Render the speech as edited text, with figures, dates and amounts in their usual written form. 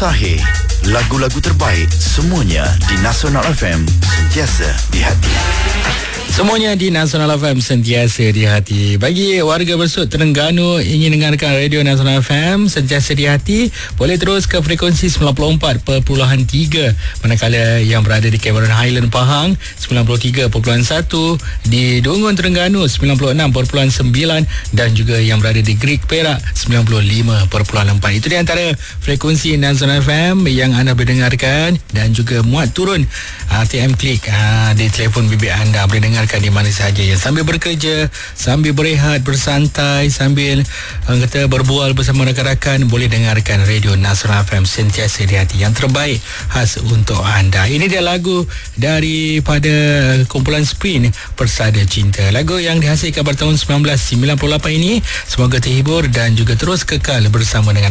Sahih. Lagu-lagu terbaik semuanya di Nasional FM, sentiasa di hati. Semuanya di Nasional FM, sentiasa di hati. Bagi warga Bersut Terengganu ingin dengarkan Radio Nasional FM sentiasa di hati, boleh terus ke frekuensi 94.3, manakala yang berada di Cameron Highland Pahang 93.1, di Dungun Terengganu 96.9, dan juga yang berada di Greek Perak 95.4. Itu di antara frekuensi Nasional FM yang anda berdengarkan, dan juga muat turun RTM Klik di telefon bimbit anda. Boleh dengar di mana sahaja ya, sambil bekerja, sambil berehat, bersantai, sambil kata berbual bersama rakan-rakan, boleh dengarkan Radio Nasional FM sentiasa di hati, yang terbaik khas untuk anda. Ini dia lagu daripada kumpulan Spin, Persada Cinta. Lagu yang dihasilkan pada tahun 1998 ini. Semoga terhibur dan juga terus kekal bersama dengan